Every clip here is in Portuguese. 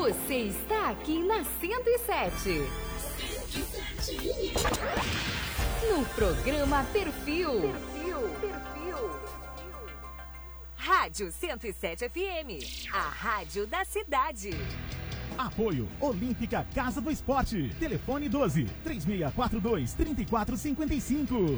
Você está aqui na 107. No programa Perfil. Rádio 107 FM, a rádio da cidade. Apoio Olímpica Casa do Esporte. Telefone 12-3642-3455.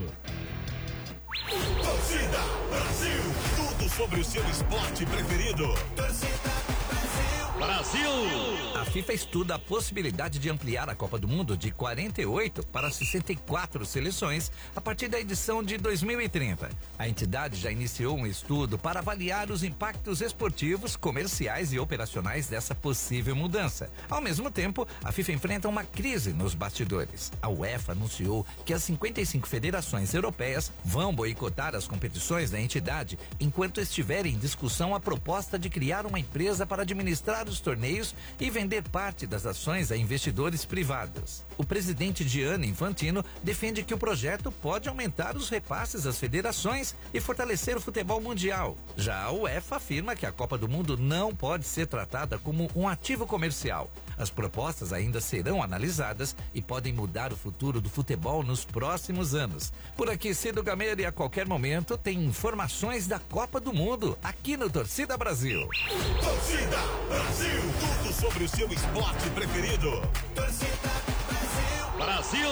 Torcida Brasil, tudo sobre o seu esporte preferido. Torcida Brasil! A FIFA estuda a possibilidade de ampliar a Copa do Mundo de 48 para 64 seleções a partir da edição de 2030. A entidade já iniciou um estudo para avaliar os impactos esportivos, comerciais e operacionais dessa possível mudança. Ao mesmo tempo, a FIFA enfrenta uma crise nos bastidores. A UEFA anunciou que as 55 federações europeias vão boicotar as competições da entidade enquanto estiver em discussão a proposta de criar uma empresa para administrar os torneios e vender parte das ações a investidores privados. O presidente Gianni Infantino defende que o projeto pode aumentar os repasses às federações e fortalecer o futebol mundial. Já a UEFA afirma que a Copa do Mundo não pode ser tratada como um ativo comercial. As propostas ainda serão analisadas e podem mudar o futuro do futebol nos próximos anos. Por aqui, Cido Gameiro, e a qualquer momento tem informações da Copa do Mundo aqui no Torcida Brasil. Torcida Brasil, tudo sobre o seu esporte preferido. Torcida Brasil!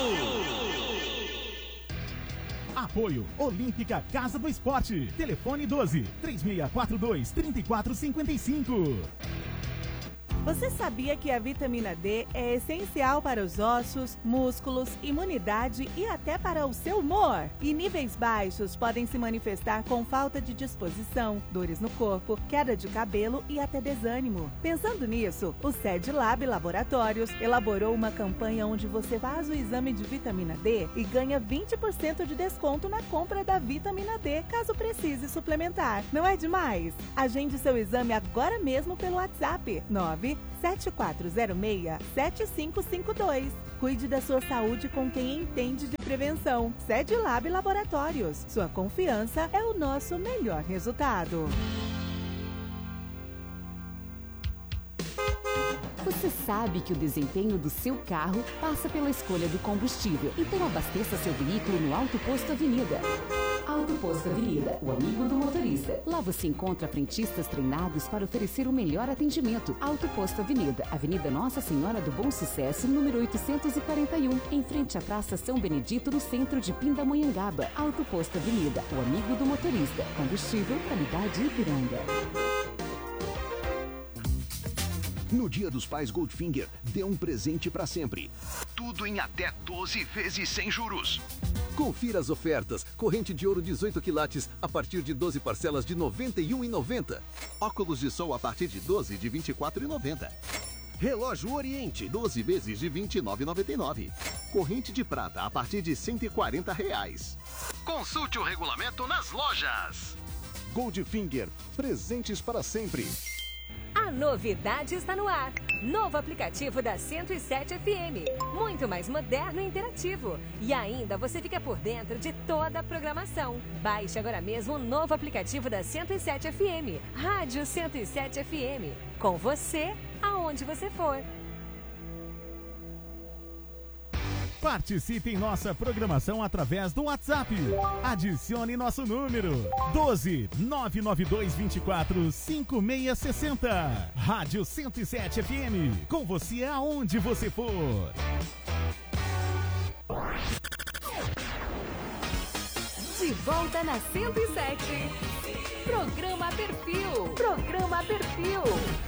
Apoio Olímpica Casa do Esporte. Telefone 12-3642-3455. Você sabia que a vitamina D é essencial para os ossos, músculos, imunidade e até para o seu humor? E níveis baixos podem se manifestar com falta de disposição, dores no corpo, queda de cabelo e até desânimo. Pensando nisso, o SedLab Laboratórios elaborou uma campanha onde você faz o exame de vitamina D e ganha 20% de desconto na compra da vitamina D, caso precise suplementar. Não é demais? Agende seu exame agora mesmo pelo WhatsApp 97406-7552. Cuide da sua saúde com quem entende de prevenção. SedLab Laboratórios. Sua confiança é o nosso melhor resultado. Você sabe que o desempenho do seu carro passa pela escolha do combustível. Então abasteça seu veículo no Auto Posto Avenida. Auto Posto Avenida, o amigo do motorista. Lá você encontra frentistas treinados para oferecer o melhor atendimento. Auto Posto Avenida, Avenida Nossa Senhora do Bom Sucesso, número 841, em frente à Praça São Benedito, no centro de Pindamonhangaba. Auto Posto Avenida, o amigo do motorista. Combustível, qualidade Ipiranga. No Dia dos Pais Goldfinger, dê um presente para sempre. Tudo em até 12 vezes sem juros. Confira as ofertas. Corrente de ouro 18 quilates a partir de 12 parcelas de R$ 91,90. Óculos de sol a partir de 12 de R$ 24,90. Relógio Oriente, 12 vezes de R$ 29,99. Corrente de prata a partir de R$ 140. Consulte o regulamento nas lojas. Goldfinger, presentes para sempre. A novidade está no ar. Novo aplicativo da 107 FM. Muito mais moderno e interativo. E ainda você fica por dentro de toda a programação. Baixe agora mesmo o novo aplicativo da 107 FM. Rádio 107 FM. Com você, aonde você for. Participe em nossa programação através do WhatsApp. Adicione nosso número 12-99224-5660. Rádio 107 FM. Com você aonde você for. De volta na 107. Programa Perfil. Programa Perfil.